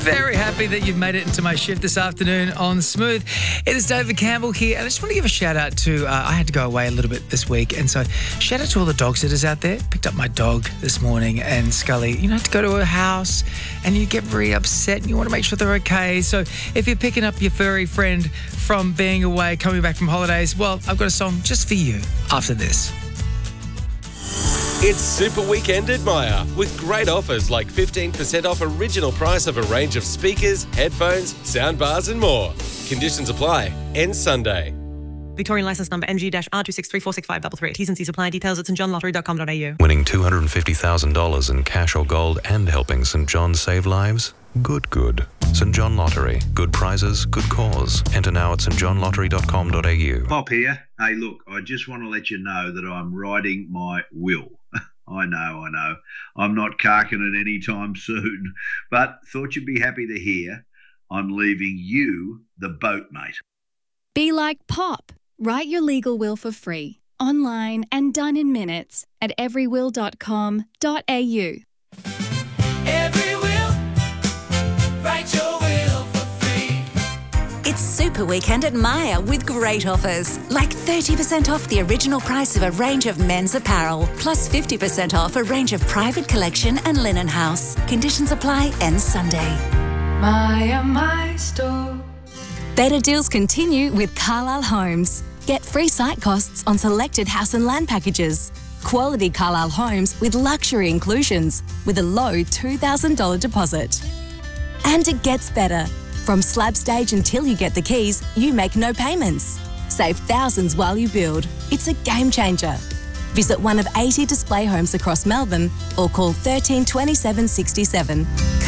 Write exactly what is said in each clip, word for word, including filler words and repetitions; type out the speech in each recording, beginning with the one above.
Very happy that you've made it into my shift this afternoon on Smooth. It is David Campbell here, and I just want to give a shout out to, uh, I had to go away a little bit this week, and so shout out to all the dog sitters out there. Picked up my dog this morning, and Scully, you know, had to go to her house, and you get really upset, and you want to make sure they're okay. So if you're picking up your furry friend from being away, coming back from holidays, well, I've got a song just for you after this. It's Super Weekend at Myer with great offers like fifteen percent off original price of a range of speakers, headphones, soundbars and more. Conditions apply. Ends Sunday. Victorian licence number N G R two six three four six five three three. T's and C's apply. Details at st john lottery dot com dot a u. Winning two hundred fifty thousand dollars in cash or gold and helping St John save lives? Good, good. St John Lottery. Good prizes, good cause. Enter now at st john lottery dot com dot a u. Bob here. Hey, look, I just want to let you know that I'm writing my will. I know, I know. I'm not carking it anytime soon, but thought you'd be happy to hear I'm leaving you the boat, mate. Be like Pop. Write your legal will for free, online and done in minutes at every will dot com dot a u. Every will, write your will for free. It's Super Weekend at Myer with great offers, like thirty percent off the original price of a range of men's apparel, plus fifty percent off a range of private collection and linen house. Conditions apply. Ends Sunday. Myer, my store. Better deals continue with Carlisle Homes. Get free site costs on selected house and land packages. Quality Carlisle Homes with luxury inclusions with a low two thousand dollars deposit. And it gets better. From slab stage until you get the keys, you make no payments. Save thousands while you build. It's a game changer. Visit one of eighty display homes across Melbourne or call one three two seven six seven.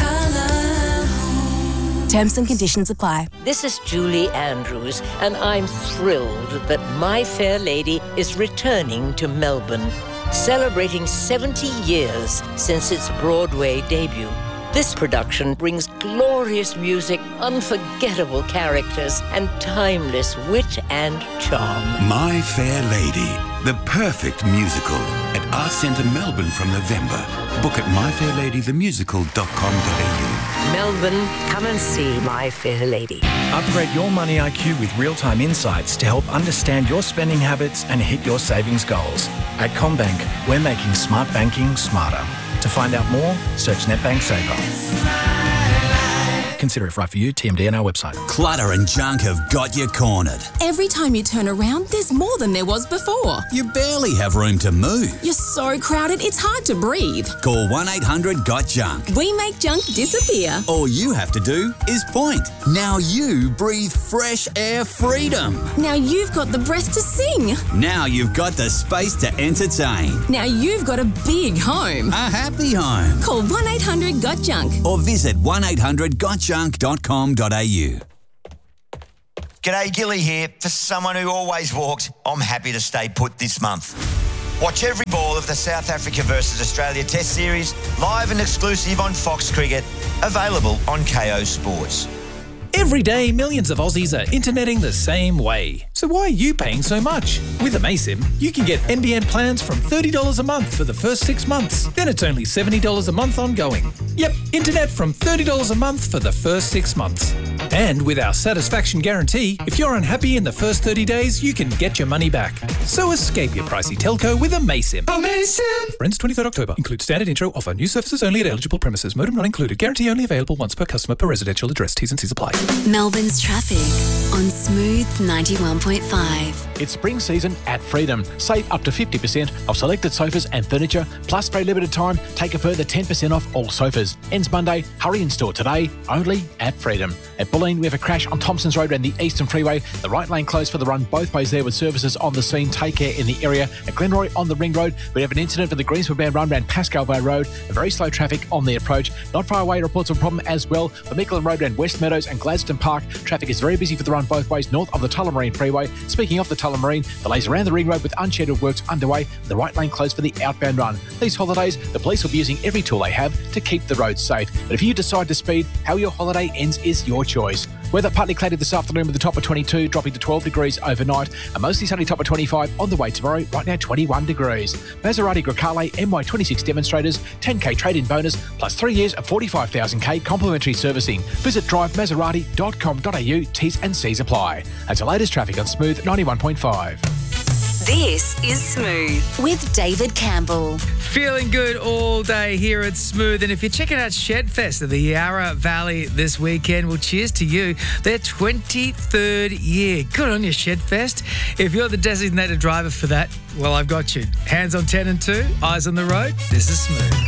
Terms and conditions apply. This is Julie Andrews, and I'm thrilled that My Fair Lady is returning to Melbourne, celebrating seventy years since its Broadway debut. This production brings glorious music, unforgettable characters, and timeless wit and charm. My Fair Lady, the perfect musical at Arts Centre Melbourne from November. Book at my fair lady the musical dot com dot a u. Melbourne, come and see My Fair Lady. Upgrade your money I Q with real-time insights to help understand your spending habits and hit your savings goals. At CommBank, we're making smart banking smarter. To find out more, search NetBank Saver. Consider if right for you. T M D on our website. Clutter and junk have got you cornered. Every time you turn around, there's more than there was before. You barely have room to move. You're so crowded, it's hard to breathe. Call one eight hundred got junk. We make junk disappear. All you have to do is point. Now you breathe fresh air freedom. Now you've got the breath to sing. Now you've got the space to entertain. Now you've got a big home. A happy home. Call one eight hundred got junk. Or visit one eight hundred got junk dot com dot a u. G'day, Gilly here. For someone who always walked, I'm happy to stay put this month. Watch every ball of the South Africa versus Australia Test Series live and exclusive on Fox Cricket, available on K O Sports. Every day, millions of Aussies are interneting the same way. So why are you paying so much? With Amaysim, you can get N B N plans from thirty dollars a month for the first six months. Then it's only seventy dollars a month ongoing. Yep, internet from thirty dollars a month for the first six months. And with our satisfaction guarantee, if you're unhappy in the first thirty days, you can get your money back. So escape your pricey telco with Amaysim. Amaysim! Ends twenty-third October. Includes standard intro offer. New services only at eligible premises. Modem not included. Guarantee only available once per customer per residential address. T's and C's apply. Melbourne's traffic on Smooth ninety-one point five. It's spring season at Freedom. Save up to fifty percent off selected sofas and furniture, plus for a limited time, take a further ten percent off all sofas. Ends Monday. Hurry in store today, only at Freedom. At Bulleen, we have a crash on Thompsons Road and the Eastern Freeway. The right lane closed for the run both ways there with services on the scene. Take care in the area. At Glenroy on the Ring Road, we have an incident for the Greenswood Band run around Pascal Bay Road. A very slow traffic on the approach. Not far away, reports of a problem as well for Micklin Road and West Meadows and Gladstone Park. Traffic is very busy for the run both ways north of the Tullamarine Freeway. Speaking of the Tullamarine, delays around the Ring Road with unscheduled works underway. The right lane closed for the outbound run. These holidays, the police will be using every tool they have to keep the roads safe. But if you decide to speed, how your holiday ends is your choice. Weather partly cloudy this afternoon with a top of twenty-two, dropping to twelve degrees overnight. A mostly sunny top of twenty-five on the way tomorrow, right now twenty-one degrees. Maserati Grecale M Y twenty-six demonstrators, ten K trade-in bonus, plus three years of forty-five thousand K complimentary servicing. Visit drive maserati dot com dot a u, T's and C's apply. That's the latest traffic on Smooth ninety-one point five. This is Smooth with David Campbell. Feeling good all day here at Smooth. And if you're checking out Shedfest at the Yarra Valley this weekend, well, cheers to you. Their twenty-third year. Good on you, Shedfest. If you're the designated driver for that, well, I've got you. Hands on ten and two, eyes on the road. This is Smooth.